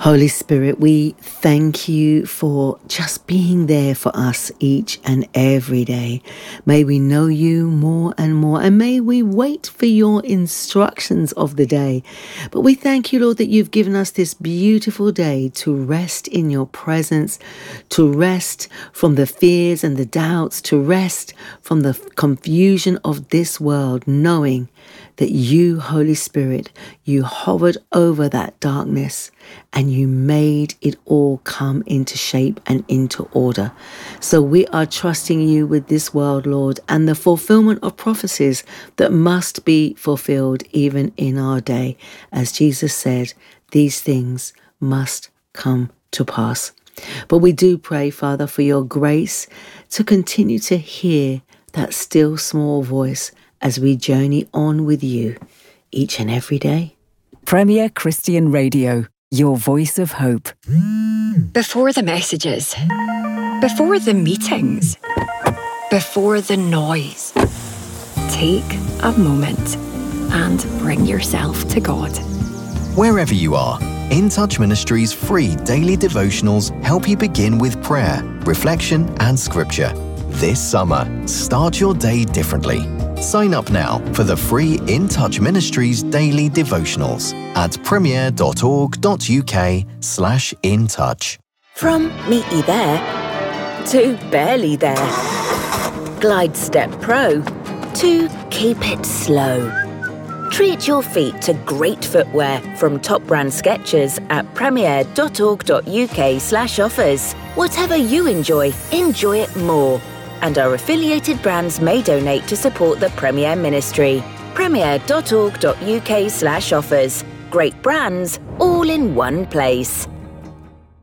Holy Spirit, we thank you for just being there for us each and every day. May we know you more and more, and may we wait for your instructions of the day. But we thank you, Lord, that you've given us this beautiful day to rest in your presence, to rest from the fears and the doubts, to rest from the confusion of this world, knowing that you, Holy Spirit, you hovered over that darkness and you made it all come into shape and into order. So we are trusting you with this world, Lord, and the fulfillment of prophecies that must be fulfilled even in our day. As Jesus said, these things must come to pass. But we do pray, Father, for your grace to continue to hear that still small voice as we journey on with you each and every day. Premier Christian Radio, your voice of hope. Before the messages, before the meetings, before the noise, take a moment and bring yourself to God. Wherever you are, In Touch Ministries' free daily devotionals help you begin with prayer, reflection, and scripture. This summer, start your day differently. Sign up now for the free In Touch Ministries daily devotionals at premier.org.uk/intouch. From meaty there to barely there. Glide Step Pro to keep it slow. Treat your feet to great footwear from top brand Skechers at premier.org.uk/offers. Whatever you enjoy it more. And our affiliated brands may donate to support the Premier Ministry. premier.org.uk/offers. Great brands, all in one place.